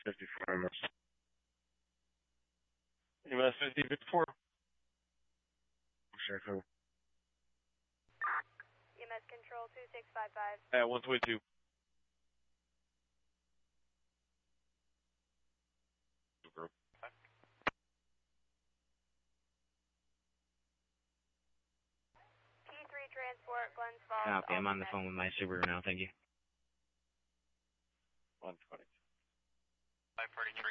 54 MS. MS 5054. Sure, cool. EMS control 2655. At 122. Super. P3 transport, Glens Falls. Copy. I'm on the phone with my Subaru now. Thank you. 120. 540.